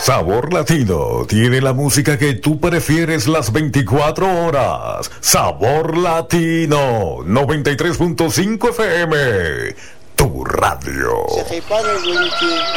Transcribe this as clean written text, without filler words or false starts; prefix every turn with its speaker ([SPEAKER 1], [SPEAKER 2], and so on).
[SPEAKER 1] Sabor Latino tiene la música que tú prefieres las 24 horas. Sabor Latino 93.5 FM, tu radio.